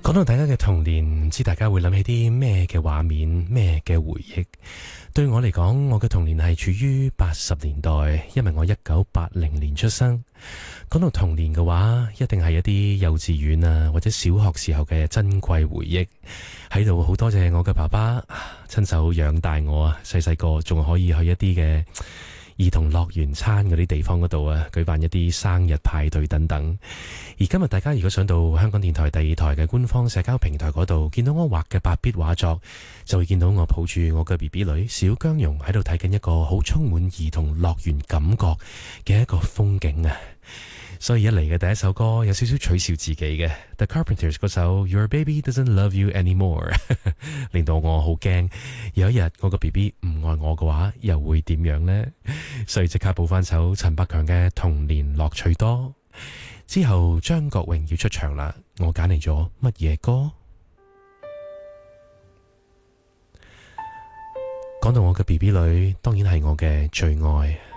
講到大家嘅童年，唔知大家會諗起啲咩嘅畫面，咩嘅回憶？對我嚟講，我嘅童年係處於80年代，因為我1980年出生。講到童年嘅話，一定係一啲幼稚園啊，或者小學時候嘅珍貴回憶。喺度好多謝我嘅爸爸親手養大我啊，細細個仲可以去一啲嘅兒童樂園餐嗰啲地方嗰度啊，舉辦一啲生日派對等等。而今日大家如果上到香港電台第2台嘅官方社交平台嗰度，見到我畫嘅白筆畫作，就會見到我抱住我嘅 BB 女小姜蓉喺度睇緊一個好充滿兒童樂園感覺嘅一個風景啊！所以一嚟嘅第一首歌有少少取笑自己嘅 The Carpenters 嗰首 Your Baby Doesn't Love You Anymore 令到我好驚有一日我個 BB 唔愛我嘅話又會點樣呢？所以即刻補翻首陳百強嘅童年樂趣多。之後張國榮要出場啦，我揀嚟咗乜嘢歌？講到我嘅 BB 女，當然係我嘅最愛。